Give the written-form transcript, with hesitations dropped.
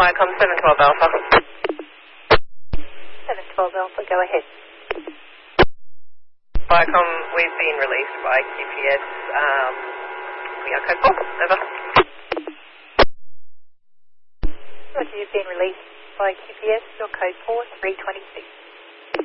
Viacom 712 Alpha. 712 Alpha, go ahead. Viacom, we've been released by QPS. We are code 4. Over. Roger, you've been released by QPS. Your code 4, 326.